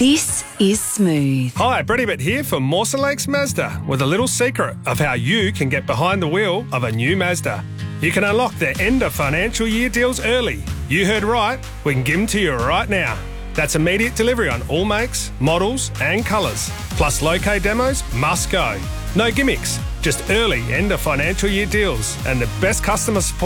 This is Smooth. Hi, Brady Bit here for Mawson Lakes Mazda with a little secret of how you can get behind the wheel of a new Mazda. You can unlock their end of financial year deals early. You heard right, we can give them to you right now. That's immediate delivery on all makes, models and colours. Plus low-K demos must go. No gimmicks, just early end of financial year deals and the best customer support